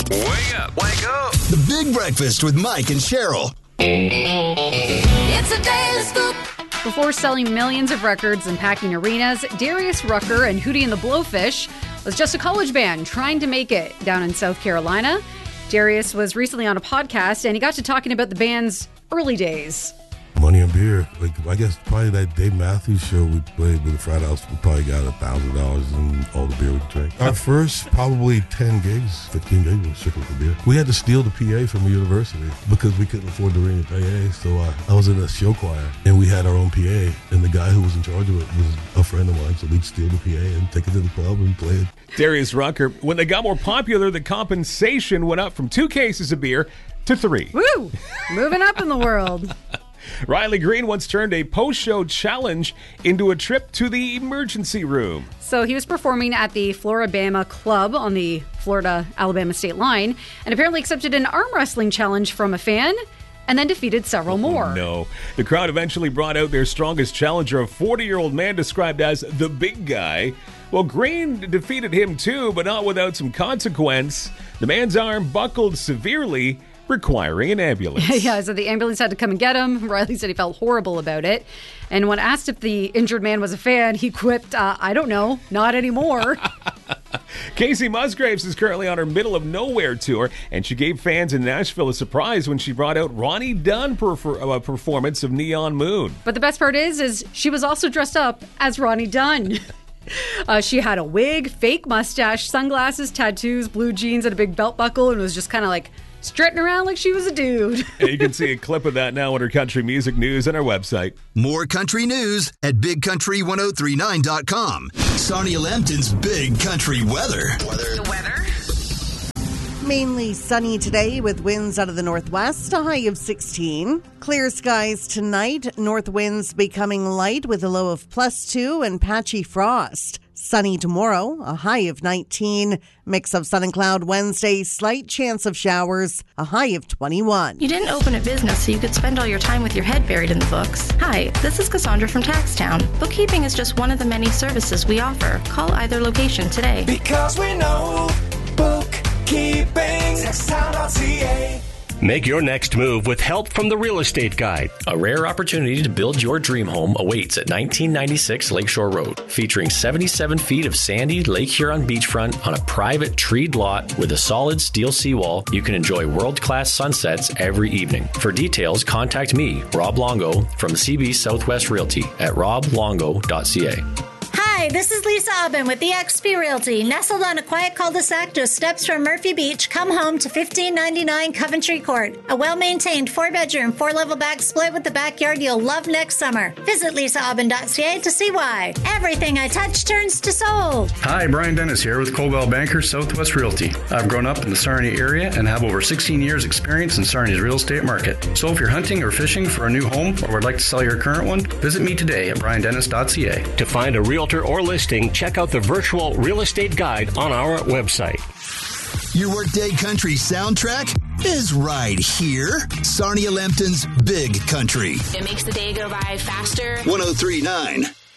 Wake up. Wake up. The Big Breakfast with Mike and Cheryl. It's a daily scoop. Before selling millions of records and packing arenas, Darius Rucker and Hootie and the Blowfish was just a college band trying to make it down in South Carolina. Darius was recently on a podcast, and he got to talking about the band's early days. Money and beer. I guess probably that Dave Matthews show we played with the frat house, we probably got $1,000 in all the beer we drank. Our first probably 10 gigs, 15 gigs was strictly for beer. We had to steal the PA from the university because we couldn't afford to ring the PA. So I was in a show choir, and we had our own PA, and the guy who was in charge of it was a friend of mine, so we'd steal the PA and take it to the club and play it. Darius Rucker, when they got more popular, the compensation went up from 2 cases of beer to 3. Woo! Moving up in the world. Riley Green once turned a post-show challenge into a trip to the emergency room. So he was performing at the Floribama Club on the Florida-Alabama state line and apparently accepted an arm wrestling challenge from a fan and then defeated several more. No. The crowd eventually brought out their strongest challenger, a 40-year-old man described as the big guy. Well, Green defeated him too, but not without some consequence. The man's arm buckled severely, requiring an ambulance. Yeah, so the ambulance had to come and get him. Riley said he felt horrible about it. And when asked if the injured man was a fan, he quipped, I don't know, not anymore. Casey Musgraves is currently on her Middle of Nowhere tour, and she gave fans in Nashville a surprise when she brought out Ronnie Dunn performance of Neon Moon. But the best part is she was also dressed up as Ronnie Dunn. She had a wig, fake mustache, sunglasses, tattoos, blue jeans, and a big belt buckle, and was just kind of like strutting around like she was a dude. And you can see a clip of that now on our country music news on our website. More country news at BigCountry1039.com. Sarnia Lambton's Big Country Weather. The weather. Mainly sunny today with winds out of the northwest, a high of 16. Clear skies tonight, north winds becoming light with a low of +2 and patchy frost. Sunny tomorrow, a high of 19. Mix of sun and cloud Wednesday, slight chance of showers, a high of 21. You didn't open a business so you could spend all your time with your head buried in the books. Hi, this is Cassandra from Taxtown. Bookkeeping is just one of the many services we offer. Call either location today. Because we know bookkeeping. Taxtown.ca. Make your next move with help from the Real Estate Guide. A rare opportunity to build your dream home awaits at 1996 Lakeshore Road, featuring 77 feet of sandy Lake Huron beachfront on a private treed lot with a solid steel seawall. You can enjoy world-class sunsets every evening. For details, contact me, Rob Longo, from CB Southwest Realty at roblongo.ca. Hi, this is Lisa Aubin with eXp Realty. Nestled on a quiet cul-de-sac just steps from Murphy Beach, come home to 1599 Coventry Court. A well-maintained 4-bedroom, 4-level back split with the backyard you'll love next summer. Visit lisaaubin.ca to see why. Everything I touch turns to sold. Hi, Brian Dennis here with Coldwell Banker Southwest Realty. I've grown up in the Sarnia area and have over 16 years experience in Sarnia's real estate market. So if you're hunting or fishing for a new home or would like to sell your current one, visit me today at briandennis.ca. To find a realtor or listing, check out the virtual real estate guide on our website. Your workday country soundtrack is right here. Sarnia Lambton's Big Country. It makes the day go by faster. 1039